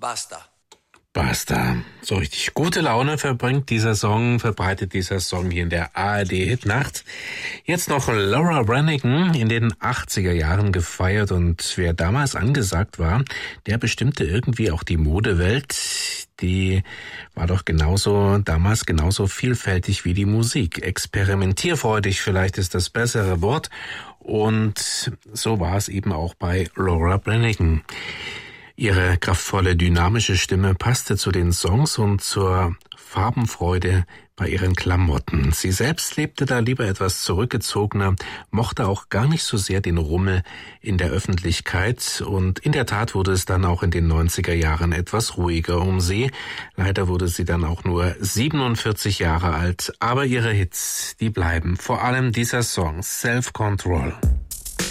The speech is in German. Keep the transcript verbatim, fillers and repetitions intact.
Basta. Basta. So richtig gute Laune verbringt dieser Song, verbreitet dieser Song hier in der A R D-Hitnacht. Jetzt noch Laura Branigan, in den achtziger Jahren gefeiert, und wer damals angesagt war, der bestimmte irgendwie auch die Modewelt. Die war doch genauso, damals genauso vielfältig wie die Musik. Experimentierfreudig vielleicht ist das bessere Wort. Und so war es eben auch bei Laura Branigan. Ihre kraftvolle, dynamische Stimme passte zu den Songs und zur Farbenfreude bei ihren Klamotten. Sie selbst lebte da lieber etwas zurückgezogener, mochte auch gar nicht so sehr den Rummel in der Öffentlichkeit, und in der Tat wurde es dann auch in den neunziger Jahren etwas ruhiger um sie. Leider wurde sie dann auch nur siebenundvierzig Jahre alt, aber ihre Hits, die bleiben. Vor allem dieser Song, Self Control.